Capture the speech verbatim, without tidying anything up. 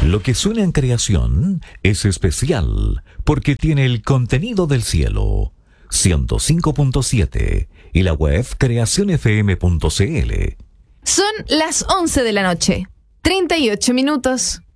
Lo que suena en creación es especial porque tiene el contenido del cielo. ciento cinco punto siete y la web creación f m punto c l. Son las once de la noche, treinta y ocho minutos.